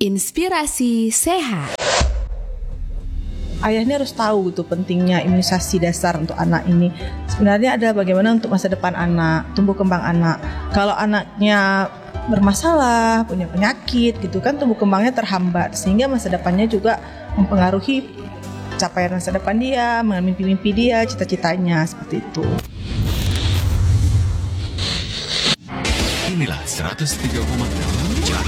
Inspirasi sehat. Ayah ini harus tahu gitu pentingnya imunisasi dasar untuk anak ini. Sebenarnya ada bagaimana untuk masa depan anak, tumbuh kembang anak. Kalau anaknya bermasalah, punya penyakit gitu kan, tumbuh kembangnya terhambat sehingga masa depannya juga mempengaruhi capaian masa depan dia, mimpi-mimpi dia, cita-citanya seperti itu. Inilah 103,6